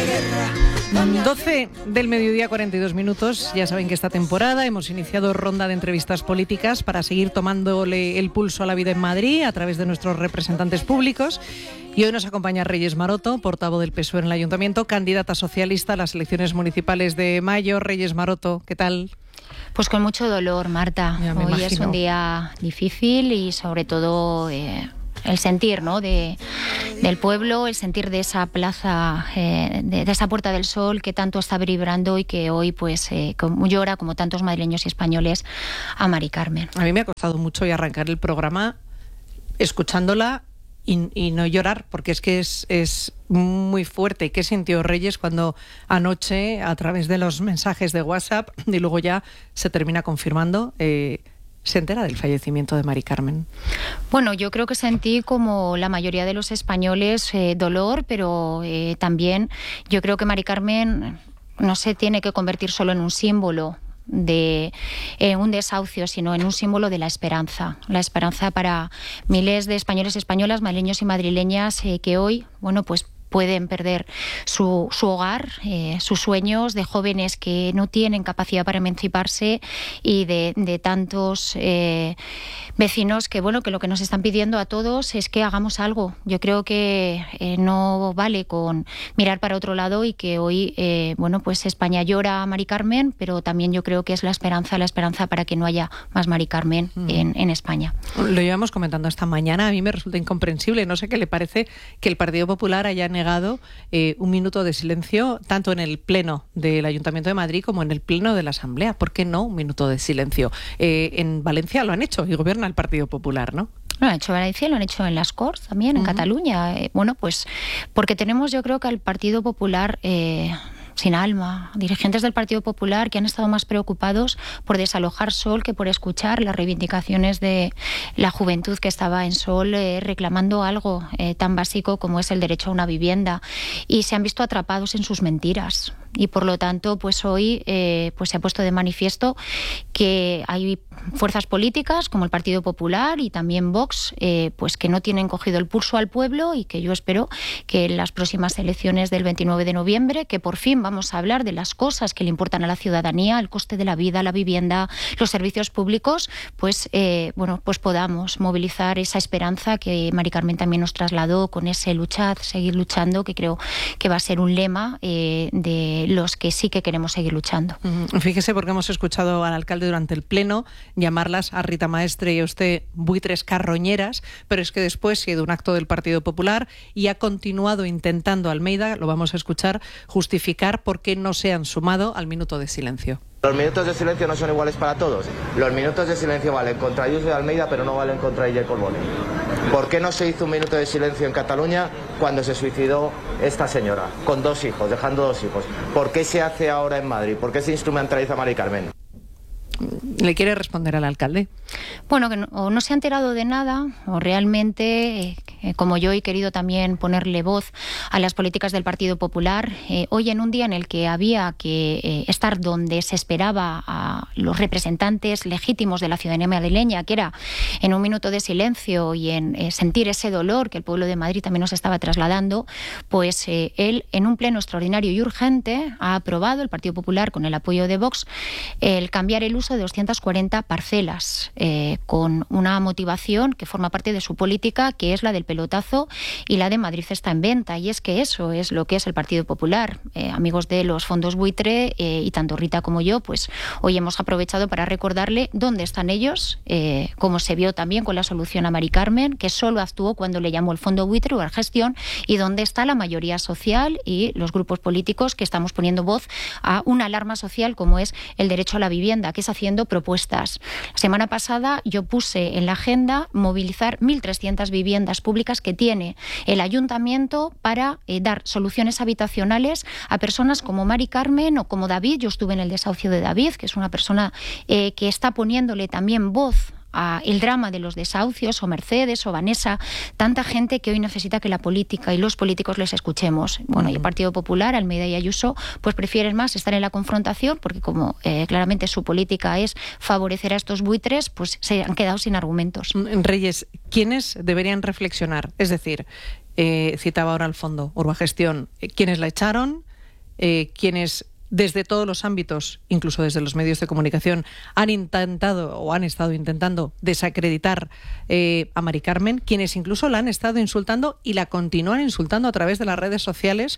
12 del mediodía, 42 minutos. Ya saben que esta temporada hemos iniciado ronda de entrevistas políticas para seguir tomándole el pulso a la vida en Madrid a través de nuestros representantes públicos. Y hoy nos acompaña Reyes Maroto, portavoz del PSOE en el Ayuntamiento, candidata socialista a las elecciones municipales de mayo. Reyes Maroto, ¿qué tal? Pues con mucho dolor, Marta. Hoy es un día difícil y sobre todo el sentir, ¿no?, del pueblo, el sentir de esa plaza, de esa Puerta del Sol que tanto está vibrando y que hoy pues llora, como tantos madrileños y españoles, a Mari Carmen. A mí me ha costado mucho arrancar el programa escuchándola y no llorar, porque es muy fuerte. ¿Qué sintió Reyes cuando anoche, a través de los mensajes de WhatsApp, y luego ya se termina confirmando, se entera del fallecimiento de Mari Carmen? Bueno, yo creo que sentí, como la mayoría de los españoles, dolor, pero también yo creo que Mari Carmen no se tiene que convertir solo en un símbolo de un desahucio, sino en un símbolo de la esperanza para miles de españoles y españolas, madrileños y madrileñas que hoy, bueno, pues pueden perder su hogar, sus sueños, de jóvenes que no tienen capacidad para emanciparse y de tantos vecinos que, bueno, que lo que nos están pidiendo a todos es que hagamos algo. Yo creo que no vale con mirar para otro lado y que hoy, bueno, pues España llora a Mari Carmen, pero también yo creo que es la esperanza para que no haya más Mari Carmen en España. Lo llevamos comentando esta mañana. A mí me resulta incomprensible. No sé qué le parece que el Partido Popular haya negado un minuto de silencio tanto en el Pleno del Ayuntamiento de Madrid como en el Pleno de la Asamblea. ¿Por qué no un minuto de silencio? En Valencia lo han hecho y gobierna el Partido Popular, ¿no? Lo han hecho en Valencia, lo han hecho en las Corts también, en Cataluña. Bueno, pues porque tenemos, yo creo, que al Partido Popular sin alma, dirigentes del Partido Popular que han estado más preocupados por desalojar Sol que por escuchar las reivindicaciones de la juventud que estaba en Sol reclamando algo tan básico como es el derecho a una vivienda, y se han visto atrapados en sus mentiras. Y por lo tanto, pues hoy pues se ha puesto de manifiesto que hay fuerzas políticas como el Partido Popular y también Vox, pues que no tienen cogido el pulso al pueblo, y que yo espero que en las próximas elecciones del 29 de noviembre, que por fin vamos a hablar de las cosas que le importan a la ciudadanía, el coste de la vida, la vivienda, los servicios públicos, pues bueno, pues podamos movilizar esa esperanza que Mari Carmen también nos trasladó con ese luchad, seguir luchando, que creo que va a ser un lema de los que sí que queremos seguir luchando. Fíjese, porque hemos escuchado al alcalde durante el pleno llamarlas, a Rita Maestre y a usted, buitres carroñeras, pero es que después se ha ido un acto del Partido Popular y ha continuado intentando Almeida, lo vamos a escuchar, justificar por qué no se han sumado al minuto de silencio. Los minutos de silencio no son iguales para todos. Los minutos de silencio valen contra Ayuso de Almeida, pero no valen contra Illa Corboni. ¿Por qué no se hizo un minuto de silencio en Cataluña cuando se suicidó esta señora, con 2 hijos, dejando 2 hijos? ¿Por qué se hace ahora en Madrid? ¿Por qué se instrumentaliza a Mari Carmen? ¿Le quiere responder al alcalde? Bueno, que o no se ha enterado de nada, o realmente, como yo he querido también ponerle voz a las políticas del Partido Popular, hoy en un día en el que había que estar donde se esperaba a los representantes legítimos de la ciudadanía madrileña, que era en un minuto de silencio y en sentir ese dolor que el pueblo de Madrid también nos estaba trasladando, pues él, en un pleno extraordinario y urgente, ha aprobado, el Partido Popular con el apoyo de Vox, el cambiar el uso de 240 parcelas, con una motivación que forma parte de su política, que es la del pelotazo y la de Madrid está en venta. Y es que eso es lo que es el Partido Popular. Amigos de los fondos buitre, y tanto Rita como yo, pues hoy hemos aprovechado para recordarle dónde están ellos, como se vio también con la solución a Mari Carmen, que solo actuó cuando le llamó el fondo buitre o la gestión, y dónde está la mayoría social y los grupos políticos que estamos poniendo voz a una alarma social como es el derecho a la vivienda, que es haciendo propuestas. La semana pasada yo puse en la agenda movilizar 1.300 viviendas públicas que tiene el ayuntamiento para dar soluciones habitacionales a personas como Mari Carmen o como David. Yo estuve en el desahucio de David, que es una persona que está poniéndole también voz a el drama de los desahucios, o Mercedes o Vanessa, tanta gente que hoy necesita que la política y los políticos les escuchemos. Bueno, y el Partido Popular, Almeida y Ayuso, pues prefieren más estar en la confrontación, porque como claramente su política es favorecer a estos buitres, pues se han quedado sin argumentos. Reyes, ¿quiénes deberían reflexionar? Es decir, citaba ahora al fondo Urbagestión, ¿quiénes la echaron? quienes desde todos los ámbitos, incluso desde los medios de comunicación, han intentado o han estado intentando desacreditar a Mari Carmen, quienes incluso la han estado insultando y la continúan insultando a través de las redes sociales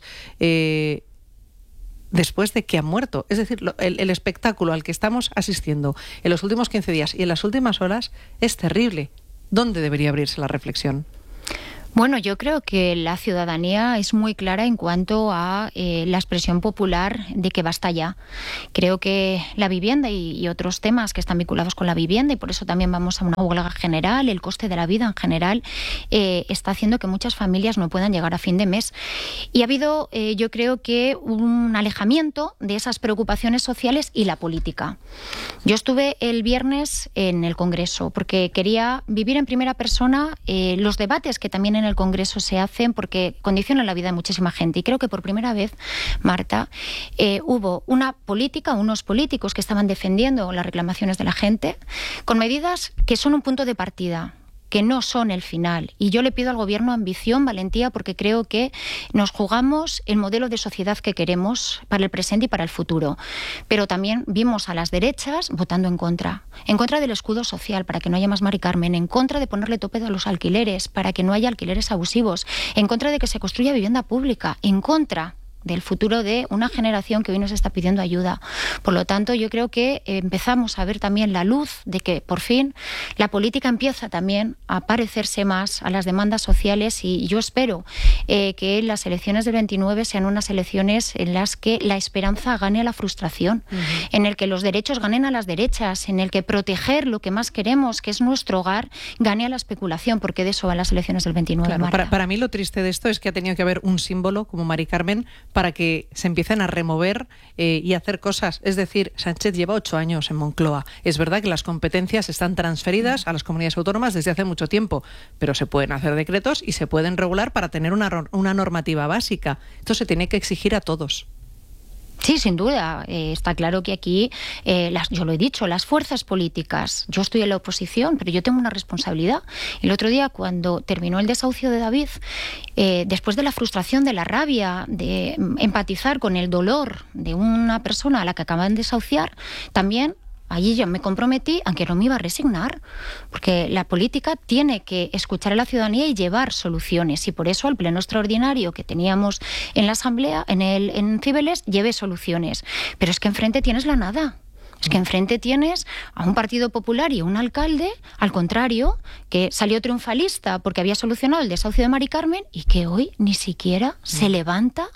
después de que ha muerto. Es decir, el espectáculo al que estamos asistiendo en los últimos 15 días y en las últimas horas es terrible. ¿Dónde debería abrirse la reflexión? Bueno, yo creo que la ciudadanía es muy clara en cuanto a la expresión popular de que basta ya. Creo que la vivienda y otros temas que están vinculados con la vivienda, y por eso también vamos a una huelga general, el coste de la vida en general, está haciendo que muchas familias no puedan llegar a fin de mes. Y ha habido, yo creo que, un alejamiento de esas preocupaciones sociales y la política. Yo estuve el viernes en el Congreso porque quería vivir en primera persona los debates que también en el Congreso se hacen, porque condicionan la vida de muchísima gente. Y creo que por primera vez, Marta, hubo una política, unos políticos que estaban defendiendo las reclamaciones de la gente con medidas que son un punto de partida, que no son el final. Y yo le pido al Gobierno ambición, valentía, porque creo que nos jugamos el modelo de sociedad que queremos para el presente y para el futuro. Pero también vimos a las derechas votando en contra del escudo social para que no haya más Mari Carmen, en contra de ponerle tope a los alquileres para que no haya alquileres abusivos, en contra de que se construya vivienda pública, en contra del futuro de una generación que hoy nos está pidiendo ayuda. Por lo tanto, yo creo que empezamos a ver también la luz de que, por fin, la política empieza también a parecerse más a las demandas sociales, y yo espero que las elecciones del 29 sean unas elecciones en las que la esperanza gane a la frustración, en el que los derechos ganen a las derechas, en el que proteger lo que más queremos, que es nuestro hogar, gane a la especulación, porque de eso van las elecciones del 29. Claro, para mí lo triste de esto es que ha tenido que haber un símbolo como Mari Carmen para que se empiecen a remover y hacer cosas. Es decir, Sánchez lleva 8 años en Moncloa. Es verdad que las competencias están transferidas a las comunidades autónomas desde hace mucho tiempo, pero se pueden hacer decretos y se pueden regular para tener una normativa básica. Esto se tiene que exigir a todos. Sí, sin duda. Está claro que aquí, yo lo he dicho, las fuerzas políticas, yo estoy en la oposición, pero yo tengo una responsabilidad. El otro día, cuando terminó el desahucio de David, después de la frustración, de la rabia, de empatizar con el dolor de una persona a la que acaban de desahuciar, también allí yo me comprometí a que no me iba a resignar, porque la política tiene que escuchar a la ciudadanía y llevar soluciones, y por eso al pleno extraordinario que teníamos en la Asamblea, en Cibeles, llevé soluciones. Pero es que enfrente tienes la nada. Es que enfrente tienes a un Partido Popular y un alcalde, al contrario, que salió triunfalista porque había solucionado el desahucio de Mari Carmen y que hoy ni siquiera se levanta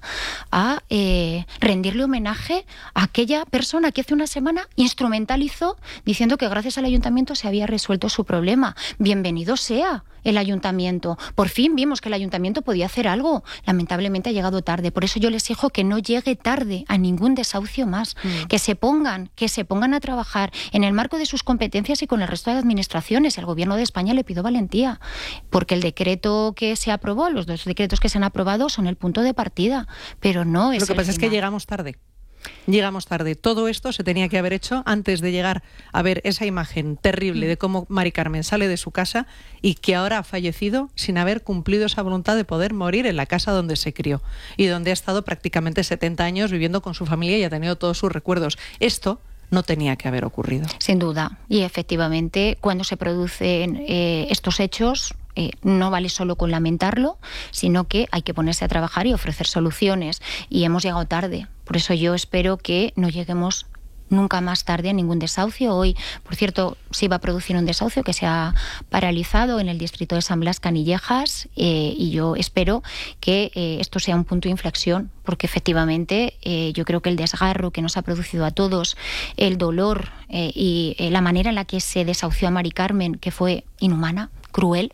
a rendirle homenaje a aquella persona que hace una semana instrumentalizó diciendo que gracias al ayuntamiento se había resuelto su problema. Bienvenido sea el ayuntamiento. Por fin vimos que el ayuntamiento podía hacer algo. Lamentablemente ha llegado tarde. Por eso yo les exijo que no llegue tarde a ningún desahucio más. Que se pongan a trabajar en el marco de sus competencias y con el resto de administraciones. El Gobierno de España le pido valentía, porque el decreto que se aprobó, los 2 decretos que se han aprobado son el punto de partida, pero no es. Lo que pasa es que llegamos tarde. Llegamos tarde. Todo esto se tenía que haber hecho antes de llegar a ver esa imagen terrible de cómo Mari Carmen sale de su casa y que ahora ha fallecido sin haber cumplido esa voluntad de poder morir en la casa donde se crió y donde ha estado prácticamente 70 años viviendo con su familia y ha tenido todos sus recuerdos. Esto no tenía que haber ocurrido. Sin duda. Y efectivamente, cuando se producen estos hechos, no vale solo con lamentarlo, sino que hay que ponerse a trabajar y ofrecer soluciones. Y hemos llegado tarde. Por eso yo espero que no lleguemos nunca más tarde a ningún desahucio. Hoy, por cierto, se iba a producir un desahucio que se ha paralizado en el distrito de San Blas Canillejas, y yo espero que esto sea un punto de inflexión, porque efectivamente yo creo que el desgarro que nos ha producido a todos, el dolor y la manera en la que se desahució a Mari Carmen, que fue inhumana, cruel,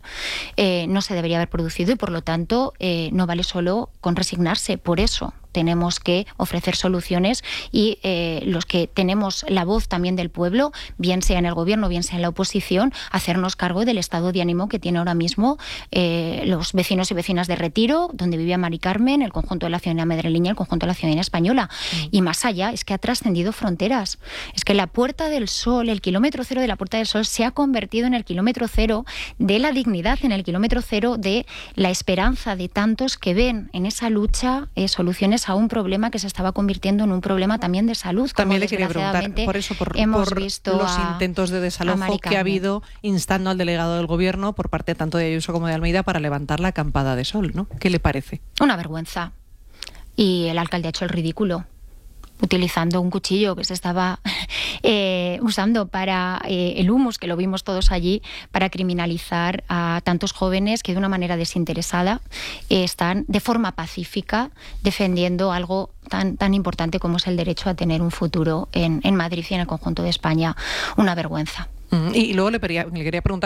no se debería haber producido, y por lo tanto no vale solo con resignarse. Por eso tenemos que ofrecer soluciones, y los que tenemos la voz también del pueblo, bien sea en el gobierno, bien sea en la oposición, hacernos cargo del estado de ánimo que tiene ahora mismo los vecinos y vecinas de Retiro, donde vivía Mari Carmen, el conjunto de la ciudadanía madrileña, el conjunto de la ciudadanía española. Y más allá, es que ha trascendido fronteras. Es que la Puerta del Sol, el kilómetro cero de la Puerta del Sol, se ha convertido en el kilómetro cero de la dignidad, en el kilómetro cero de la esperanza de tantos que ven en esa lucha soluciones gracias a un problema que se estaba convirtiendo en un problema también de salud. También le quería preguntar por eso, por los intentos de desalojo que ha habido instando al delegado del Gobierno por parte tanto de Ayuso como de Almeida para levantar la acampada de sol, ¿no? ¿Qué le parece? Una vergüenza. Y el alcalde ha hecho el ridículo, utilizando un cuchillo que se estaba usando para el humus, que lo vimos todos allí, para criminalizar a tantos jóvenes que de una manera desinteresada están de forma pacífica defendiendo algo tan importante como es el derecho a tener un futuro en Madrid y en el conjunto de España. Una vergüenza. Y luego le quería preguntar